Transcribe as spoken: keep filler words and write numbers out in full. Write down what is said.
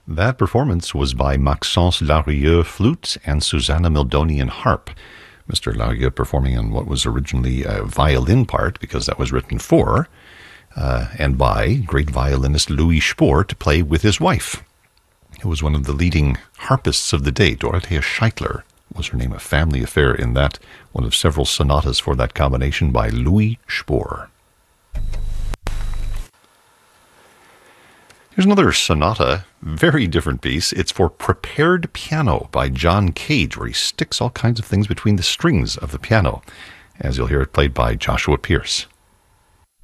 That performance was by Maxence Larieux flute and Susanna Mildonian harp. Mister Larieux performing on what was originally a violin part, because that was written for, uh, and by great violinist Louis Spohr to play with his wife, who was one of the leading harpists of the day. Dorothea Scheitler was her name, a family affair in that, one of several sonatas for that combination by Louis Spohr. Here's another sonata, very different piece. It's for prepared piano by John Cage, where he sticks all kinds of things between the strings of the piano, as you'll hear it played by Joshua Pierce.